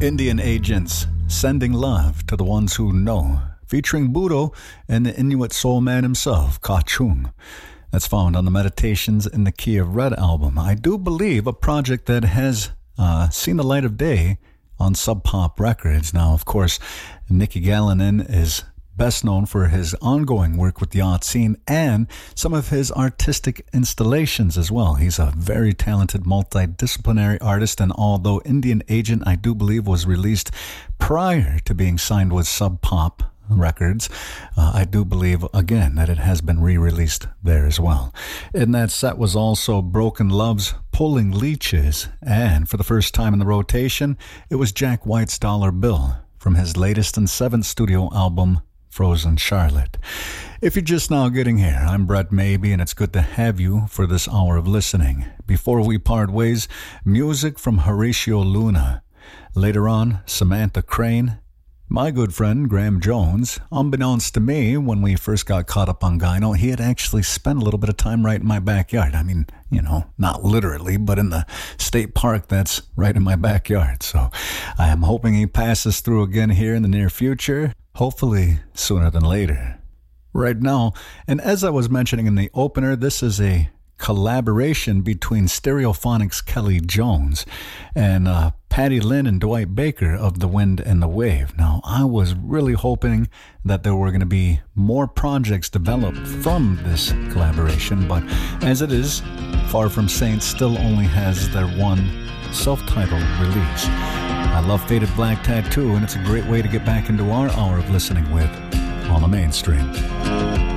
Indian Agents, Sending Love to the Ones Who Know, featuring Budo and the Inuit soul man himself, Ka Chung. That's found on the Meditations in the Key of Red album. I do believe a project that has seen the light of day on Sub Pop Records. Now, of course, Nicky Galinan is best known for his ongoing work with the art scene and some of his artistic installations as well. He's a very talented multidisciplinary artist, and although Indian Agent, I do believe, was released prior to being signed with Sub Pop Records, I do believe, again, that it has been re-released there as well. In that set was also Broken Love's Pulling Leeches, and for the first time in the rotation, it was Jack White's Dollar Bill from his latest and seventh studio album, Frozen Charlotte. If you're just now getting here, I'm Brett Maybe, and it's good to have you for this hour of listening. Before we part ways, music from Horatio Luna. Later on, Samantha Crane, my good friend Graham Jones. Unbeknownst to me, when we first got caught up on Gyno, he had actually spent a little bit of time right in my backyard. I mean, you know, not literally, but in the state park that's right in my backyard. So I am hoping he passes through again here in the near future. Hopefully sooner than later. Right now, and as I was mentioning in the opener, this is a collaboration between Stereophonics' Kelly Jones and Patty Lynn and Dwight Baker of The Wind and the Wave. Now, I was really hoping that there were going to be more projects developed from this collaboration, but as it is, Far From Saints still only has their one self-titled release. I love Faded Black Tattoo, and it's a great way to get back into our hour of listening with On the Mainstream.